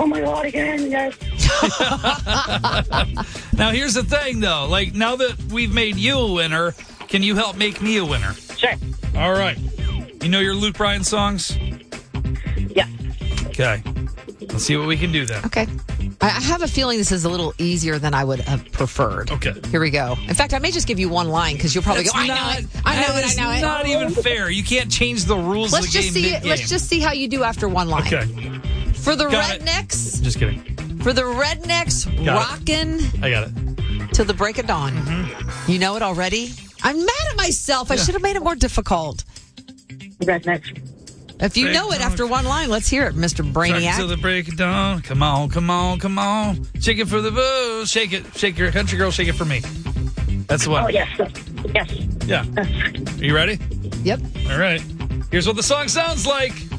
Oh my God, again, yes. Now, here's the thing, though. Like, now that we've made you a winner, can you help make me a winner? Sure. All right. You know your Luke Bryan songs? Yes. Okay. Let's see what we can do then. Okay. I have a feeling this is a little easier than I would have preferred. Okay. Here we go. In fact, I may just give you one line because you'll probably That's go, I know it. It's not even fair. You can't change the rules of the game mid-game. Let's just see how you do after one line. Okay. For the Got it. rednecks. Just kidding. For the rednecks rocking I got it. till the break of dawn. You know it already? I'm mad at myself. I should have made it more difficult. Rednecks. If you know it after one line, let's hear it, Mr. Brainiac. Till the break of dawn. Come on, come on, come on. Shake it for the boo. Shake it. Shake your country girl. Shake it for me. That's the one. Oh, yes. Yes. Yeah. Are you ready? Yep. All right. Here's what the song sounds like.